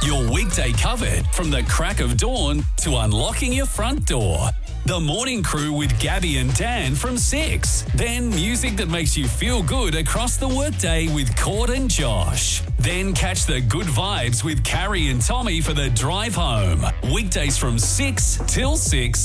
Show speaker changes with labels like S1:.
S1: Your weekday covered from the crack of dawn to unlocking your front door. The Morning Crew with Gabby and Dan from 6. Then music that makes you feel good across the workday with Cord and Josh. Then catch the good vibes with Carrie and Tommy for the drive home. Weekdays from 6 till 6